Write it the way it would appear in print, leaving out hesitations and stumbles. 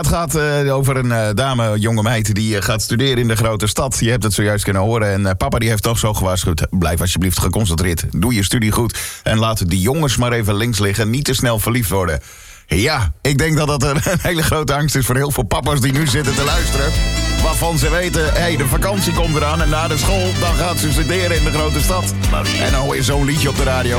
Het gaat over een dame, jonge meid, die gaat studeren in de grote stad. Je hebt het zojuist kunnen horen. En papa die heeft toch zo gewaarschuwd. Blijf alsjeblieft geconcentreerd. Doe je studie goed. En laat die jongens maar even links liggen. Niet te snel verliefd worden. Ja, ik denk dat dat een hele grote angst is voor heel veel papa's die nu zitten te luisteren. Waarvan ze weten, de vakantie komt eraan. En na de school, dan gaat ze studeren in de grote stad. En dan hoor je zo'n liedje op de radio.